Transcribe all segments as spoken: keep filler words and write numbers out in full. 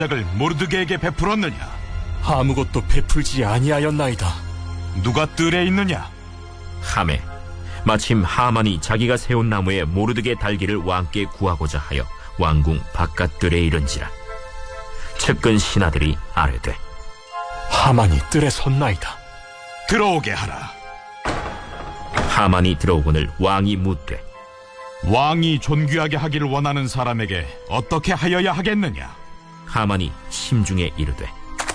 을 모르드게에게 베풀었느냐? 아무것도 베풀지 아니하였나이다. 누가 뜰에 있느냐? 하매 마침 하만이 자기가 세운 나무에 모르드게 달기를 왕께 구하고자 하여 왕궁 바깥들에 이른지라. 측근 신하들이 아뢰되 하만이 뜰에 섰나이다. 들어오게 하라. 하만이 들어오거늘 왕이 묻되 왕이 존귀하게 하기를 원하는 사람에게 어떻게 하여야 하겠느냐? 하만이 심중에 이르되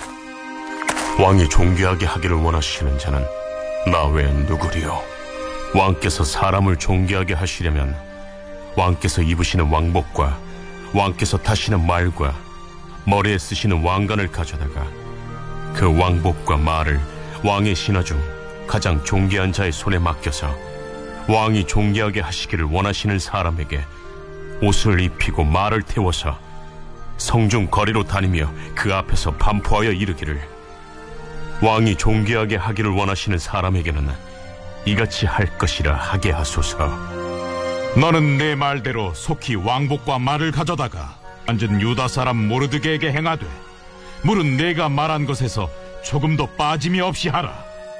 왕이 존귀하게 하기를 원하시는 자는 나 외엔 누구리요? 왕께서 사람을 존귀하게 하시려면 왕께서 입으시는 왕복과 왕께서 타시는 말과 머리에 쓰시는 왕관을 가져다가 그 왕복과 말을 왕의 신하 중 가장 존귀한 자의 손에 맡겨서 왕이 존귀하게 하시기를 원하시는 사람에게 옷을 입히고 말을 태워서 성중 거리로 다니며 그 앞에서 반포하여 이르기를 왕이 존귀하게 하기를 원하시는 사람에게는 이같이 할 것이라 하게 하소서. 너는 내 말대로 속히 왕복과 말을 가져다가 앉은 유다 사람 모르드게에게 행하되 물은 내가 말한 것에서 조금도 빠짐이 없이 하라.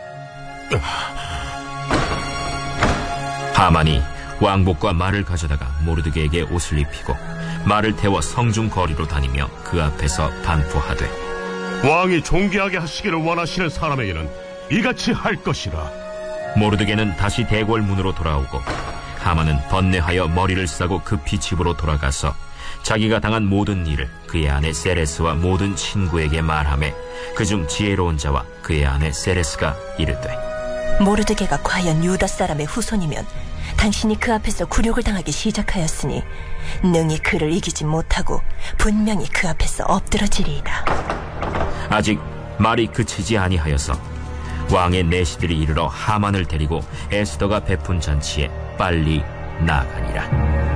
하만이 왕복과 말을 가져다가 모르드게에게 옷을 입히고 말을 태워 성중 거리로 다니며 그 앞에서 반포하되 왕이 존귀하게 하시기를 원하시는 사람에게는 이같이 할 것이라. 모르드게는 다시 대궐 문으로 돌아오고 하만은 번뇌하여 머리를 싸고 급히 집으로 돌아가서 자기가 당한 모든 일을 그의 아내 세레스와 모든 친구에게 말하매 그중 지혜로운 자와 그의 아내 세레스가 이르되 모르드게가 과연 유다 사람의 후손이면 당신이 그 앞에서 굴욕을 당하기 시작하였으니 능히 그를 이기지 못하고 분명히 그 앞에서 엎드러지리이다. 아직 말이 그치지 아니하여서 왕의 내시들이 이르러 하만을 데리고 에스더가 베푼 잔치에 빨리 나아가니라.